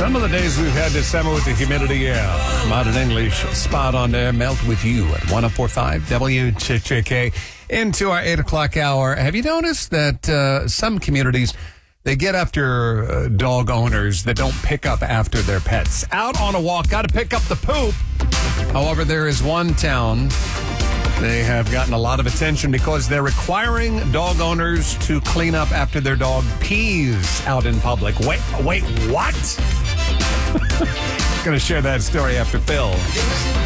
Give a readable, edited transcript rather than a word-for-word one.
Some of the days we've had this summer with the humidity, yeah. Modern English, spot on there. Melt with you at 104.5 WCHK. Into our 8 o'clock hour. Have you noticed that some communities, they get after dog owners that don't pick up after their pets? Out on a walk, got to pick up the poop. However, there is one town, they have gotten a lot of attention because they're requiring dog owners to clean up after their dog pees out in public. Wait, what? Going to share that story after Phil.